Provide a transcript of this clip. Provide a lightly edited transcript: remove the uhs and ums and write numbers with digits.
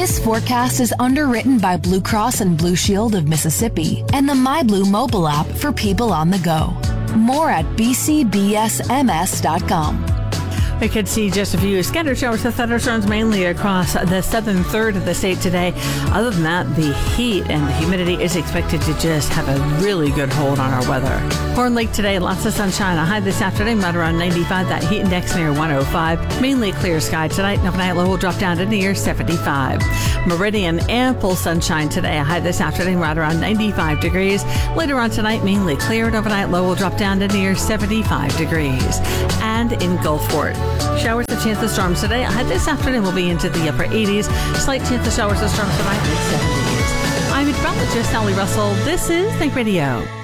This forecast is underwritten by Blue Cross and Blue Shield of Mississippi and the MyBlue mobile app for people on the go. More at bcbsms.com. We could see just a few scattered showers of thunderstorms mainly across the southern third of the state today. Other than that, the heat and the humidity is expected to just have a really good hold on our weather. Horn Lake today, lots of sunshine. A high this afternoon, right around 95. That heat index near 105. Mainly clear sky tonight. And overnight low will drop down to near 75. Meridian, ample sunshine today. A high this afternoon, right around 95 degrees. Later on tonight, mainly clear. And overnight low will drop down to near 75 degrees. And in Gulfport, showers and chance of storms today. Ahead this afternoon will be into the upper 80s. Slight chance of showers and storms tonight, mid 70s. I'm meteorologist Sally Russell. This is Think Radio.